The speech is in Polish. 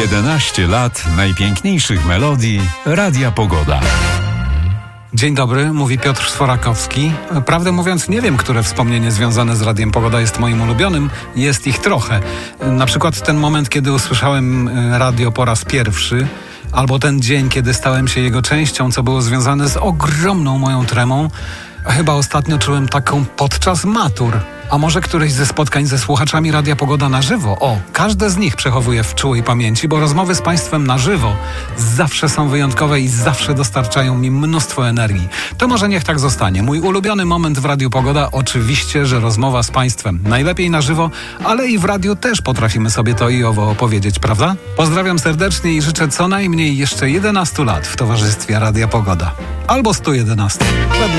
11 lat najpiękniejszych melodii Radia Pogoda. Dzień dobry, mówi Piotr Sforakowski. Prawdę mówiąc, nie wiem, które wspomnienie związane z Radiem Pogoda jest moim ulubionym. Jest ich trochę. Na przykład ten moment, kiedy usłyszałem radio po raz pierwszy, albo ten dzień, kiedy stałem się jego częścią, co było związane z ogromną moją tremą. Chyba ostatnio czułem taką podczas matur. A może któreś ze spotkań ze słuchaczami Radia Pogoda na żywo? O, każde z nich przechowuję w czułej pamięci, bo rozmowy z Państwem na żywo zawsze są wyjątkowe i zawsze dostarczają mi mnóstwo energii. To może niech tak zostanie. Mój ulubiony moment w Radiu Pogoda oczywiście, że rozmowa z Państwem. Najlepiej na żywo, ale i w radiu też potrafimy sobie to i owo opowiedzieć, prawda? Pozdrawiam serdecznie i życzę co najmniej jeszcze 11 lat w towarzystwie Radia Pogoda. Albo 111.